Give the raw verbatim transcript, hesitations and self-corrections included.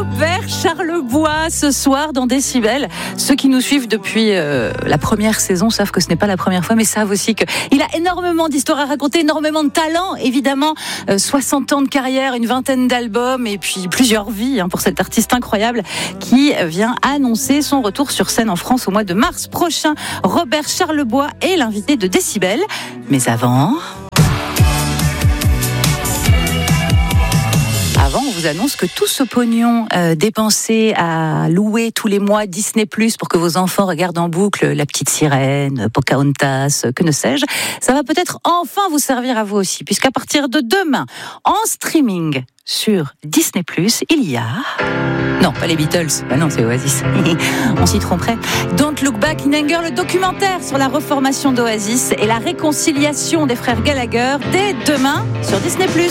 Robert Charlebois ce soir dans Décibel. Ceux qui nous suivent depuis euh, la première saison savent que ce n'est pas la première fois, mais savent aussi qu'il a énormément d'histoires à raconter, énormément de talent, évidemment. Euh, soixante ans de carrière, une vingtaine d'albums et puis plusieurs vies hein, pour cet artiste incroyable qui vient annoncer son retour sur scène en France au mois de mars prochain. Robert Charlebois est l'invité de Décibel. Mais avant... Avant, on vous annonce que tout ce pognon euh, dépensé à louer tous les mois Disney plus, pour que vos enfants regardent en boucle La Petite Sirène, Pocahontas, que ne sais-je, ça va peut-être enfin vous servir à vous aussi, puisqu'à partir de demain, en streaming sur Disney plus, il y a... Non, pas les Beatles, bah non, c'est Oasis. On s'y tromperait. Don't Look Back in Anger, le documentaire sur la reformation d'Oasis et la réconciliation des frères Gallagher, dès demain sur Disney plus.